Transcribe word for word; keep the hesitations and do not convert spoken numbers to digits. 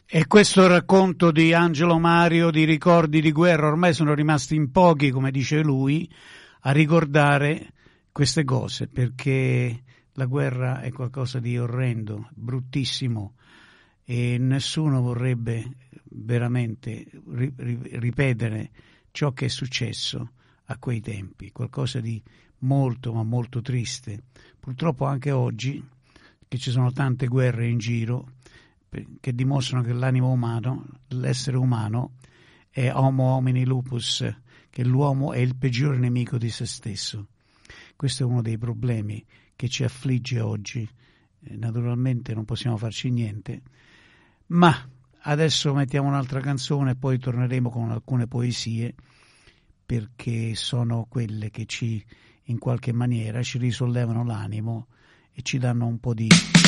E questo racconto di Angelo Mario di ricordi di guerra, ormai sono rimasti in pochi, come dice lui, a ricordare queste cose, perché la guerra è qualcosa di orrendo, bruttissimo, e nessuno vorrebbe veramente ripetere ciò che è successo a quei tempi, qualcosa di molto ma molto triste. Purtroppo anche oggi, che ci sono tante guerre in giro, che dimostrano che l'animo umano, l'essere umano, è homo homini lupus, che l'uomo è il peggiore nemico di se stesso. Questo è uno dei problemi che ci affligge oggi. Naturalmente non possiamo farci niente, ma adesso mettiamo un'altra canzone e poi torneremo con alcune poesie, perché sono quelle che ci, in qualche maniera, ci risollevano l'animo e ci danno un po' di